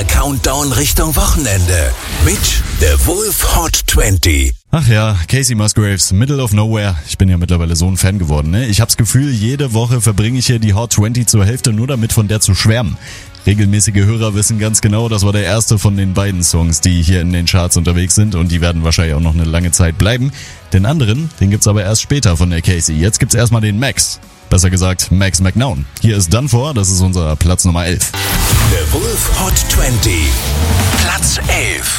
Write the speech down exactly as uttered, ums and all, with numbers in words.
Der Countdown Richtung Wochenende mit The Wolf Hot zwanzig. Ach ja, Casey Musgraves, Middle of Nowhere. Ich bin ja mittlerweile so ein Fan geworden, ne? Ich hab's Gefühl, jede Woche verbringe ich hier die Hot zwanzig zur Hälfte nur damit, von der zu schwärmen. Regelmäßige Hörer wissen ganz genau, das war der erste von den beiden Songs, die hier in den Charts unterwegs sind, und die werden wahrscheinlich auch noch eine lange Zeit bleiben. Den anderen, den gibt's aber erst später von der Casey. Jetzt gibt's erstmal den Max. Besser gesagt, Max McNown. Hier ist Done For, das ist unser Platz Nummer elf. The Wolf Hot zwanzig. Platz elf.